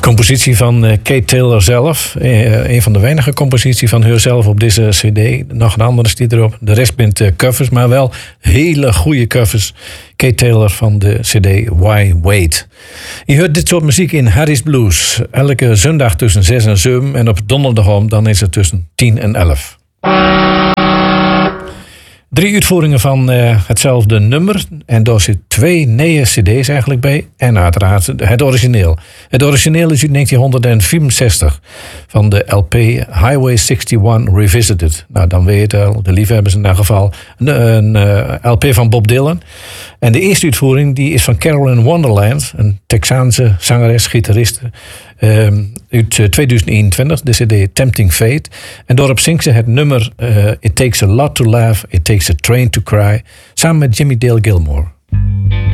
Compositie van Kate Taylor zelf. Een van de weinige composities van haarzelf op deze cd. Nog een andere stiet erop. De rest bent covers, maar wel hele goede covers. Kate Taylor van de cd Why Wait. Je hoort dit soort muziek in Harry's Blues. Elke zondag tussen 6 en 7. En op donderdag dan is het tussen 10 en 11. 3 uitvoeringen van hetzelfde nummer. En daar zit 2 nieuwe cd's eigenlijk bij. En uiteraard het origineel. Het origineel is uit 1964. Van de LP Highway 61 Revisited. Nou, dan weet je het al. De liefhebbers in dat geval. Een LP van Bob Dylan. En de eerste uitvoering die is van Carolyn Wonderland. Een Texaanse zangeres, gitariste. Uit 2021, de cd Tempting Fate. En daarop zingt ze het nummer It Takes a Lot to Laugh, It Takes a Train to Cry. Samen met Jimmy Dale Gilmore.